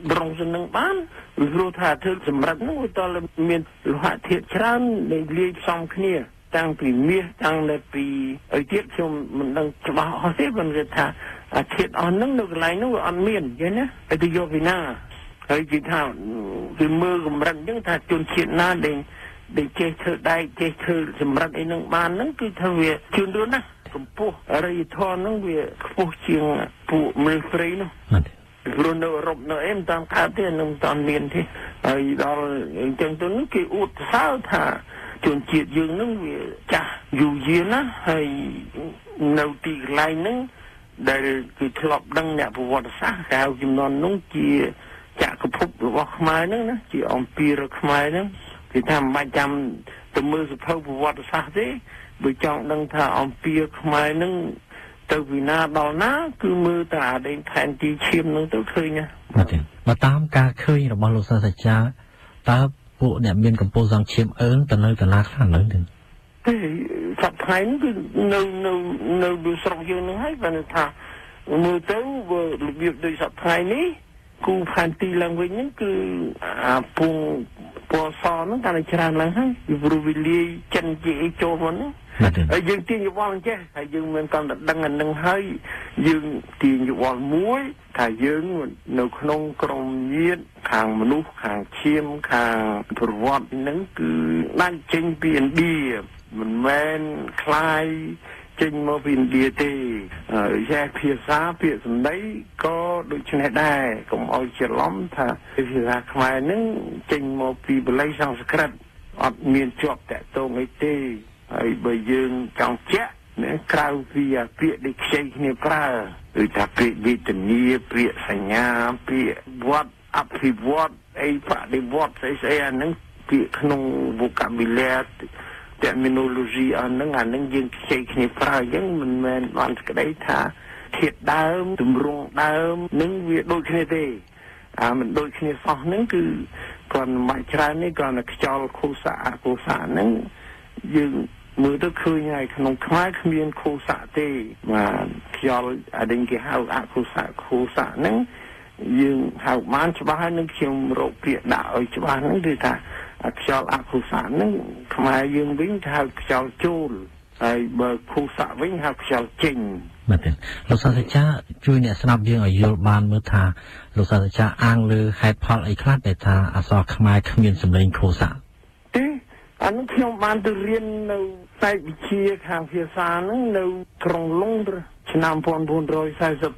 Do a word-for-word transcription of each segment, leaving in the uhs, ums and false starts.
រងសំណឹងបានព្រោះថាធ្វើសម្រាប់នោះតើមានលោហៈធាតុច្រើនដែលលាយផ្សំគ្នាតាំងពីមាសតាំងតែពីអីទៀតខ្ញុំមិនដឹងច្បាស់អស់ទេប៉ុន្តែថាអាធាតុអស់ហ្នឹងនៅកន្លែងនោះវាអត់មានអញ្ចឹងណាតែទៅយកពីណាហើយគេថាគឺមើលកម្រិតអញ្ចឹងថាជនជាតិណាដែលដែលចេះធ្វើដែកចេះធ្វើសម្រាប់អីហ្នឹងបានហ្នឹងគឺថាវាជឿនលឿនណាស់កម្ពស់អរិយធម៌ហ្នឹងវាខ្ពស់ជាងពួកមនុស្សព្រៃនោះព្រោះនៅអឺរ៉ុបនៅអីមិនតាមកើតទេនឹងមិនតាមមានទេហើយដល់អញ្ចឹងទៅនោះគេអួតសើថាជនជាតិយើងហ្នឹងវាចាស់យូរយារណាស់ហើយនៅទីកន្លែងហ្នឹងដែលគឺធ្លាប់ដឹងអ្នកប្រវត្តិសាស្ត្រកៅចំនួននោះជាចក្រភពរបស់ខ្មែរហ្នឹងណាជាអំពីរខ្មែរហ្នឹងគេថាមិនបាច់ចាំទៅមើលសភៅប្រវត្តិសាស្ត្រទេបើចង់ដឹងថាអំពីខ្មែរហ្នឹងទៅពីណាដល់ណាគឺមើលតែអាដេញផែនទីឈាមហ្នឹងទៅឃើញណាបាទបើតាមការឃើញរបស់លោកសាស្ត្រាចារ្យតើពួកអ្នកមានកម្ពុជាសង្ឈាមអើងទៅនៅកន្លះខ្លះនៅទេទេសប្តាហ៍នេះគឺនៅនៅនៅដូចស្រុកយើងហ្នឹងហើយបើថាមើលទៅវារបៀបដូចសប្តាហ៍នេះគូផែនទីឡើងវិញហ្នឹងគឺអាពងពណ៌សហ្នឹងតែច្រើនឡើងហើយព្រោះវាលាយចិនជាអីចូលមកហ្នឹងហើយយើងទាញយវល់អញ្ចេះហើយយើងមិនកាន់តែដឹងអានឹងហើយយើងទាញយវល់មួយថាយើងនៅក្នុងក្រុមញាតិខាងមនុស្សខាងឈាមខាងប្រវត្តិហ្នឹងគឺដាច់ចេញពីឥណ្ឌាមិនមែនคล้ายចេញមកពីឥណ្ឌាទេតែភាសាពាក្យសម្ដីក៏ដូចនេះដែរកុំឲ្យច្រឡំថាភាសាខ្មែរហ្នឹងចេញមកពីបាលីសំស្ក្រឹតអត់មានជាប់តាក់ទងអីទេហើយបើយើងចង់ជាក់ណាក្រៅពីពាក្យដែលខ្ចីគ្នាប្រើដូចថាពាក្យវេទនាពាក្យសញ្ញាពាក្យវត្តអភិវឌ្ឍអីបដិវត្តស្អីស្អីអាហ្នឹងពាក្យក្នុង vocabulary terminology អាហ្នឹងអាហ្នឹងយើងខ្ចីគ្នាប្រើអញ្ចឹងមិនមែនបានស្ដីថាធាតុដើមទម្រង់ដើមនឹងវាដូចគ្នាទេអាមិនដូចគ្នាសោះហ្នឹងគឺគាត់មិនច្រើននេះគាត់តែខ្យល់ខុសៈអកុសៈហ្នឹងយើងមើលទៅឃើញហើយក្នុងខ្មែរគ្មានខុសៈទេបាទខ្យល់អានេះគេហៅអកុសៈខុសៈហ្នឹងយើងហៅបានច្បាស់ហើយនឹងខ្ញុំរកពាក្យដាក់ឲ្យច្បាស់ហ្នឹងគឺថាខ្យល់អកុសៈហ្នឹងខ្មែរយើងវិញហៅខ្យល់ចូលហើយបើខុសៈវិញហៅខ្យល់ចេញបាទលោកសាស្ត្រាចារ្យជួយអ្នកស្ដាប់យើងឲ្យយល់បានមើលថាលោកសាស្ត្រាចារ្យអាងលើហេតុផលអីខ្លះដែលថាអក្សរខ្មែរគ្មានសម្លេងខុសៈទេអានោះខ្ញុំបានទៅរៀននៅផ្នែកវិទ្យាខាងភាសាហ្នឹងនៅក្រុងឡុងឆ្នាំnineteen forty-nine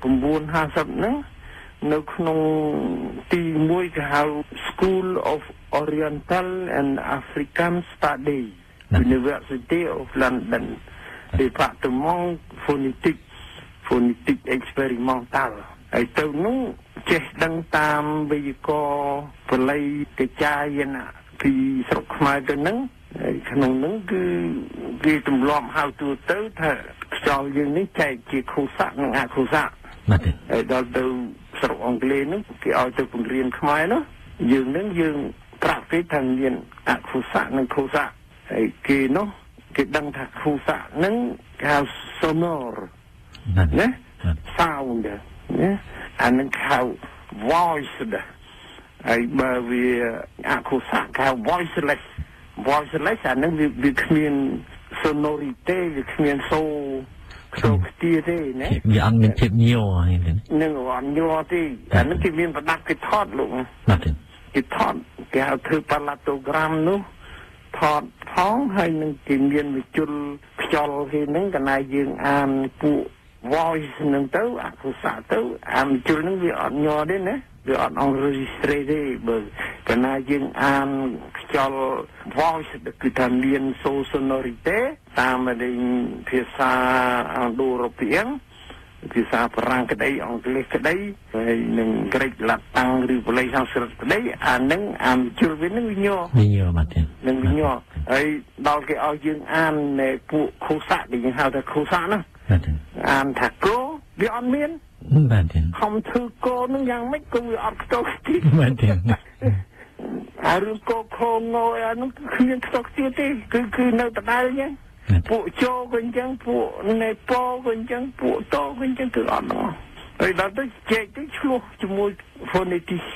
50ហ្នឹងនៅក្នុងទីមួយគេហៅ School of Oriental and African Studies University of London Department Phonetics Phonetics Experimental ហើយទៅនោះចេះដឹងតាមវេយ្យាករណ៍បាលីកិច្ចយណៈពីស្រុកខ្មែរទៅហ្នឹងហើយក្នុងហ្នឹងគឺគេទម្លាប់ហៅទូទៅថាខ្យល់យើងនេះចែកជាខុសៈនិងអខុសៈបាទហើយដល់ទៅស្រុកអង់គ្លេសហ្នឹងគេឲ្យទៅបង្រៀនខ្មែរនោះយើងហ្នឹងយើងប្រាប់គេថាមានអខុសៈនិងខុសៈហើយគេនោះគេដឹងថាខុសៈហ្នឹងគេហៅ sonor ណា sound ណាអានឹងហៅ voice ដែរហើយបើវាអខុសៈគេហៅ voiceless voiceless អានឹងវាគ្មាន sonority វាគ្មានសូរចូលខ្ទាទេណាវាអត់មានភាពញ័រហ្នឹងអត់ញ័រទេអានឹងគេមានប្រដាប់គេថតលោកបាទគេថតគេហៅធ្វើ parallelogram នោះថតផងហើយនឹងគេមានវិជុលខ្យល់គេហ្នឹងកណាយើងអានពួក voice ហ្នឹងទៅអក្សរទៅអាវិជុលហ្នឹងវាអត់ញ័រទេណាវាអត់អង់រេស្ត្រេទេបើកណាយើងអានខ្យល់ voice គឺថាមាន sonority តាមនៃភាសាអង់ដូរ៉ូពីងភាសាបារាំងក្តីអង់គ្លេសក្តីហើយនឹងក្រិចឡាតាំងឬបាលីសំស្ក្រឹតក្តីអានឹងអាវិជុលវានឹងវិញ័រវិញ័របាទនឹងវិញ័រហើយដល់គេឲ្យយើងអាននៃពួកខុសៈដែលយើងហៅថាខុសៈហ្នឹងអានថាគោវាអត់មានបាទខំធ្វើគោនឹងយ៉ាងម៉េចក៏វាអត់ខ្ទោខ្ទីបាទអារឿងគោខងងអានោះគឺគ្មានខ្ទោខ្ទីទេគឺគឺនៅដដែលអញ្ចឹងពួកជោក៏អញ្ចឹងពួកនៃពោក៏អញ្ចឹងពួកតក៏អញ្ចឹងគឺអត់ហ្នឹងហើយដល់ទៅជែកទៅឆ្លោះជាមួយ phonetic